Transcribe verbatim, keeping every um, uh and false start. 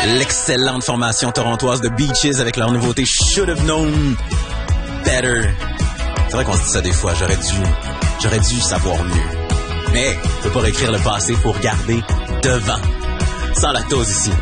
l'excellente formation torontoise de Beaches avec leur nouveauté Should Have Known Better. C'est vrai qu'on se dit ça des fois, j'aurais dû, j'aurais dû savoir mieux. Mais, on peut pas réécrire le passé, faut regarder devant. Sans lactose ici.